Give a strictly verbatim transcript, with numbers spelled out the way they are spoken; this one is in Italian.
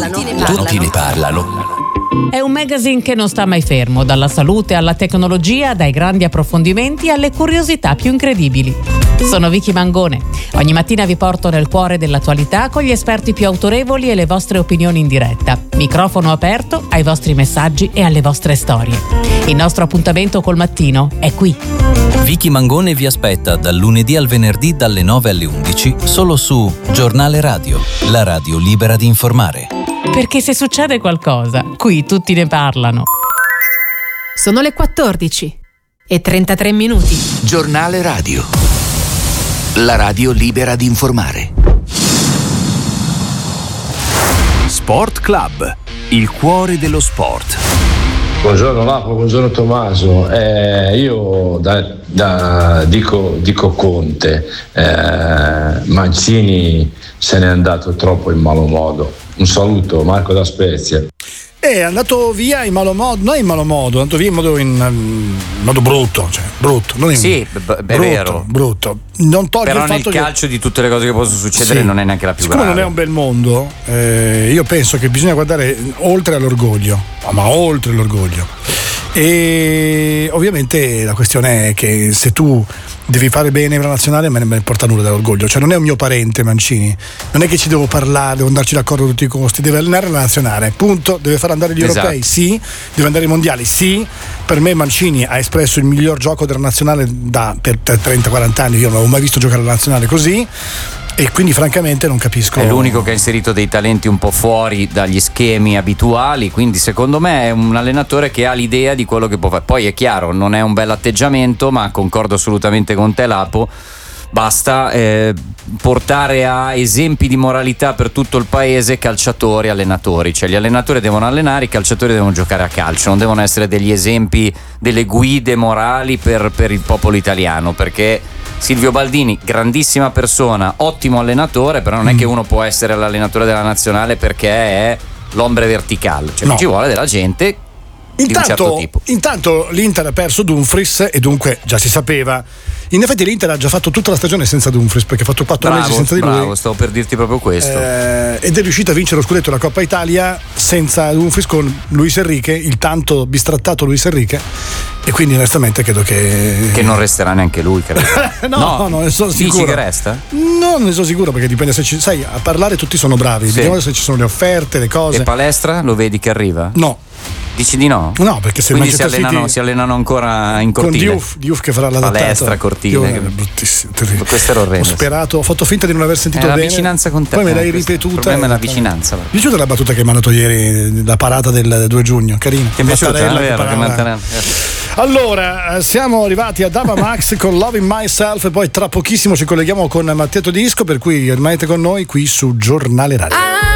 parlano. Tutti ne parlano. Tutti ne parlano. È un magazine che non sta mai fermo, dalla salute alla tecnologia, dai grandi approfondimenti alle curiosità più incredibili. Sono Vicky Mangone. Ogni mattina vi porto nel cuore dell'attualità con gli esperti più autorevoli e le vostre opinioni in diretta. Microfono aperto ai vostri messaggi e alle vostre storie. Il nostro appuntamento col mattino è qui. Vicky Mangone vi aspetta dal lunedì al venerdì dalle nove alle undici solo su Giornale Radio, la radio libera di informare. Perché se succede qualcosa, qui tutti ne parlano. Sono le quattordici e trentatré minuti. Giornale Radio, la radio libera di informare. Sport Club, il cuore dello sport. Buongiorno Lapo, buongiorno Tommaso. Eh, io da, da, dico, dico Conte, eh, Mancini se n'è andato troppo in malo modo. Un saluto, Marco da Spezia. È andato via in malo modo, non in malo modo, è andato via in modo, in, in modo brutto, cioè brutto. Non in, sì, b- b- è brutto, vero. Brutto. Non toglie Però il nel fatto calcio che... di tutte le cose che possono succedere sì. non è neanche la più Siccome grave. non è un bel mondo, eh, io penso che bisogna guardare oltre all'orgoglio, ma oltre l'orgoglio. E ovviamente la questione è che se tu devi fare bene per la nazionale, a me non me ne porta nulla dall'orgoglio, cioè non è un mio parente Mancini, non è che ci devo parlare, devo andarci d'accordo a tutti i costi, deve allenare la nazionale, punto, deve far andare gli esatto. europei, sì, deve andare ai mondiali, sì. Per me Mancini ha espresso il miglior gioco della nazionale da per trenta quaranta anni, io non avevo mai visto giocare la nazionale così. E quindi francamente non capisco. È l'unico che ha inserito dei talenti un po' fuori dagli schemi abituali, quindi secondo me è un allenatore che ha l'idea di quello che può fare. Poi è chiaro, non è un bel atteggiamento, ma concordo assolutamente con te Lapo. Basta eh, portare a esempi di moralità per tutto il paese calciatori e allenatori, cioè gli allenatori devono allenare, i calciatori devono giocare a calcio, non devono essere degli esempi, delle guide morali per, per il popolo italiano, perché Silvio Baldini, grandissima persona, ottimo allenatore, però non è che uno può essere l'allenatore della nazionale perché è l'ombre verticale, cioè no. Ci vuole della gente intanto, di un certo tipo. Intanto l'Inter ha perso Dumfries e dunque già si sapeva. In effetti l'Inter ha già fatto tutta la stagione senza Dumfries perché ha fatto quattro bravo, mesi senza di lui. Bravo, stavo per dirti proprio questo. Eh, ed è riuscito a vincere lo scudetto della Coppa Italia senza Dumfries con Luis Enrique, il tanto bistrattato Luis Enrique. E quindi onestamente credo che che non resterà neanche lui, credo. no, no, no, non ne sono sicuro. Dici che resta? No, non ne sono sicuro perché dipende se ci sai, a parlare tutti sono bravi, sì. Vediamo se ci sono le offerte, le cose. E Palestra lo vedi che arriva? No. Dici di no? No, perché se quindi si Manchester allenano, City... si allenano ancora in cortile. Con Diouf, Diouf che farà l'adattato. Palestra, cortile. Io, bruttissimo, terribile. Questo era orrendo. Ho sperato, ho fatto finta di non aver sentito è bene. La vicinanza con te. Poi me l'hai questo. ripetuta. Il problema è la vicinanza. Mi è piaciuta la battuta che mi ha dato ieri, la parata del due giugno, carina. Ti è piaciuta? È vero, che Mattarella. Allora, siamo arrivati ad Ava Max con Loving Myself e poi tra pochissimo ci colleghiamo con Matteo Todisco, per cui rimanete con noi qui su Giornale Radio.